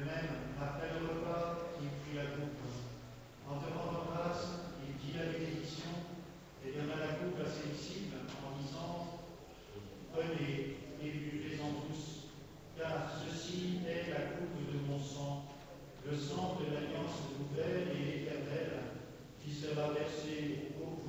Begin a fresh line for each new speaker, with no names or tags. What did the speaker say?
De même, après le repas, il prit la coupe. En te rendant grâce, il dit la bénédiction et donna la coupe à ses disciples en disant: Prenez et buvez-en tous, car ceci est la coupe de mon sang, le sang de l'alliance nouvelle et éternelle, qui sera versé au